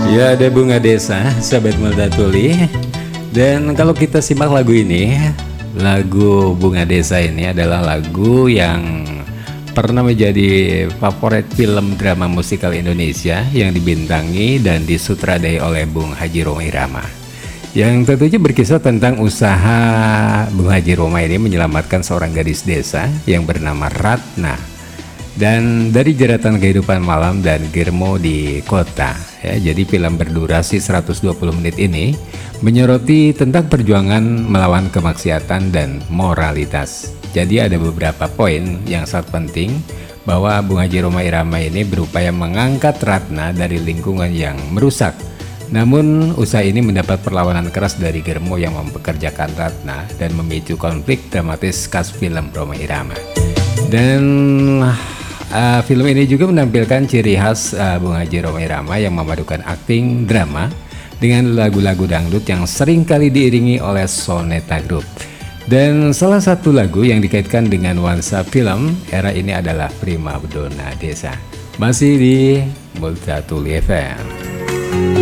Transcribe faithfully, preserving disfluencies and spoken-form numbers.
Ya, ada Bunga Desa, sahabat Multatuli. Dan kalau kita simak lagu ini, lagu Bunga Desa ini adalah lagu yang pernah menjadi favorit film drama musikal Indonesia yang dibintangi dan disutradai oleh Bung Haji Rhoma Irama, yang tentunya berkisah tentang usaha Bung Haji Rhoma ini menyelamatkan seorang gadis desa yang bernama Ratna dan dari jeratan kehidupan malam dan Girmo di kota ya. Jadi film berdurasi seratus dua puluh menit ini menyoroti tentang perjuangan melawan kemaksiatan dan moralitas. Jadi ada beberapa poin yang sangat penting bahwa Bung Haji Rhoma Irama ini berupaya mengangkat Ratna dari lingkungan yang merusak. Namun usaha ini mendapat perlawanan keras dari Girmo yang mempekerjakan Ratna dan memicu konflik dramatis khas film Rhoma Irama. Dan uh, film ini juga menampilkan ciri khas uh, Bung Haji Rhoma Irama yang memadukan akting drama dengan lagu-lagu dangdut yang sering kali diiringi oleh Soneta Group. Dan salah satu lagu yang dikaitkan dengan nuansa film era ini adalah Primadona Desa. Masih di Multatuli F M.